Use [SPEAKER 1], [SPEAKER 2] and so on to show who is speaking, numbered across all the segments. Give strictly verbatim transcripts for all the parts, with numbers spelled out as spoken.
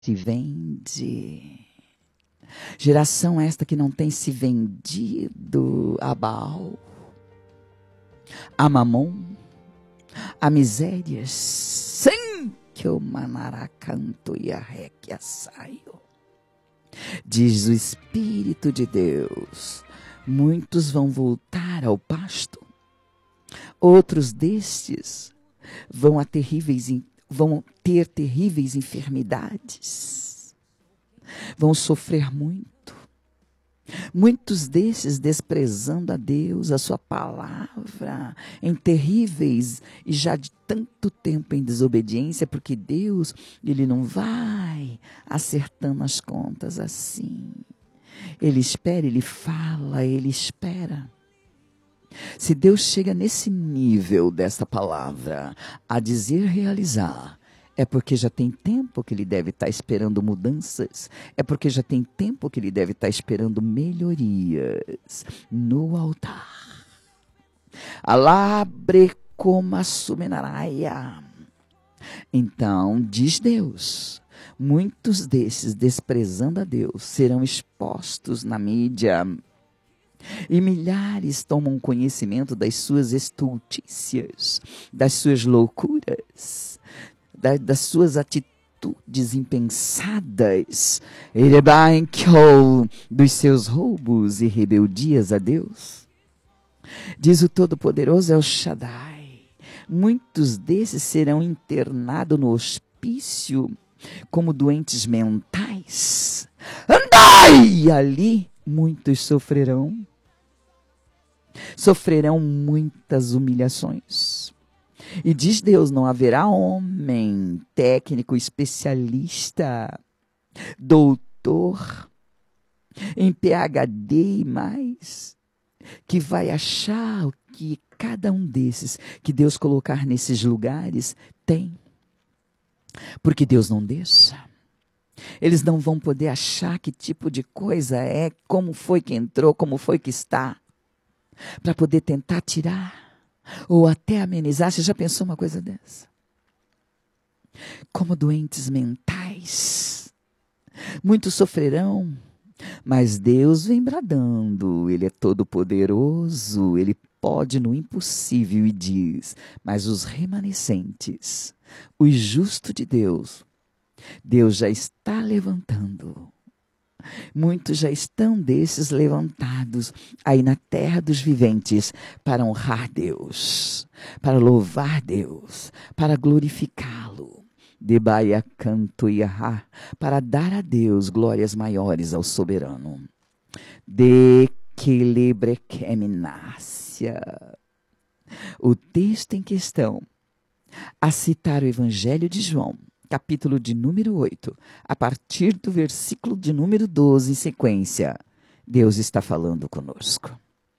[SPEAKER 1] se vende. Geração esta que não tem se vendido a Baal, a Mamon, a misérias, sem que o manaracanto e a requia saio. Diz o Espírito de Deus, muitos vão voltar ao pasto, outros destes vão a terríveis vão ter terríveis enfermidades, vão sofrer muito. Muitos desses desprezando a Deus, a sua palavra, em terríveis e já de tanto tempo em desobediência, porque Deus, Ele não vai acertando as contas assim. Ele espera, Ele fala, Ele espera. Se Deus chega nesse nível dessa palavra, a dizer realizar, é porque já tem tempo que Ele deve estar esperando mudanças, é porque já tem tempo que Ele deve estar esperando melhorias no altar. Alabre como a sumenaraia. Então, diz Deus, muitos desses desprezando a Deus serão expostos na mídia. E milhares tomam conhecimento das suas estultícias, das suas loucuras, da, das suas atitudes impensadas, dos seus roubos e rebeldias a Deus. Diz o Todo-Poderoso El Shaddai, muitos desses serão internados no hospício como doentes mentais. Andai! Ali muitos sofrerão. Sofrerão muitas humilhações. E diz Deus, não haverá homem, técnico, especialista, doutor, em P H D e mais, que vai achar o que cada um desses que Deus colocar nesses lugares tem. Porque Deus não deixa. Eles não vão poder achar que tipo de coisa é, como foi que entrou, como foi que está, para poder tentar tirar ou até amenizar. Você já pensou uma coisa dessa? Como doentes mentais, muitos sofrerão, mas Deus vem bradando, Ele é todo poderoso, Ele pode no impossível e diz, mas os remanescentes, os justos de Deus, Deus já está levantando. Muitos já estão desses levantados aí na terra dos viventes para honrar Deus, para louvar Deus, para glorificá-lo. Debaia canto iahá, para dar a Deus glórias maiores ao soberano. De quelebrequeminácia. O texto em questão, a citar o Evangelho de João, capítulo de número oito, a partir do versículo de número doze em sequência, Deus está falando conosco.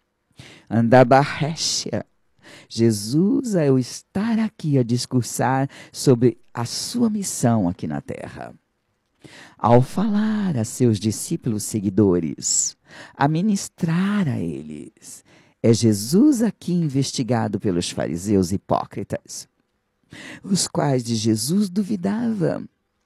[SPEAKER 1] Andabarrecha. Jesus, ao estar aqui a discursar sobre a sua missão aqui na terra, ao falar a seus discípulos seguidores, a ministrar a eles, é Jesus aqui investigado pelos fariseus hipócritas, os quais de Jesus duvidavam,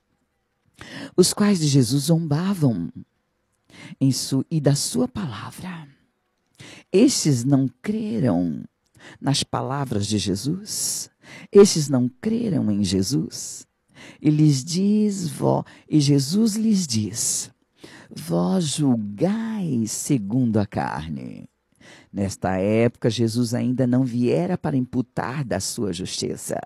[SPEAKER 1] os quais de Jesus zombavam em su, e da sua palavra. Estes não creram nas palavras de Jesus, estes não creram em Jesus. E lhes diz, vó, e Jesus lhes diz, vós julgais segundo a carne. Nesta época, Jesus ainda não viera para imputar da sua justiça.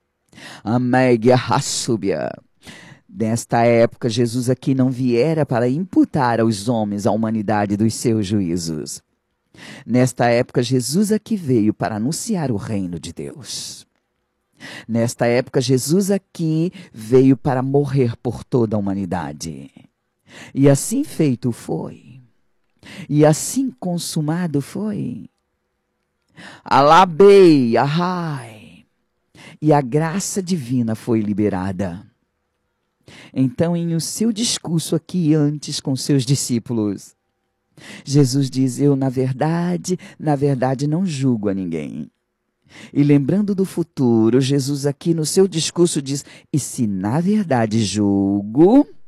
[SPEAKER 1] Amégia Hassúbia. Nesta época, Jesus aqui não viera para imputar aos homens a humanidade dos seus juízos. Nesta época, Jesus aqui veio para anunciar o reino de Deus. Nesta época, Jesus aqui veio para morrer por toda a humanidade. E assim feito foi. E assim consumado foi. Alabei, ahai. E a graça divina foi liberada. Então, em o seu discurso aqui antes com seus discípulos, Jesus diz, eu na verdade, na verdade não julgo a ninguém. E lembrando do futuro, Jesus aqui no seu discurso diz: e se na verdade julgo,